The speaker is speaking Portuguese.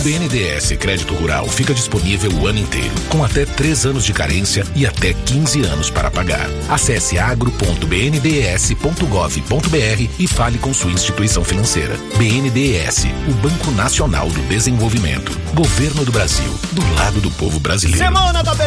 BNDES Crédito Rural fica disponível o ano inteiro, com até 3 anos de carência e até 15 anos para pagar. Acesse agro.bndes.gov.br e fale com sua instituição financeira. BNDES, o Banco Nacional do Desenvolvimento. Governo do Brasil, do lado do povo brasileiro. Semana da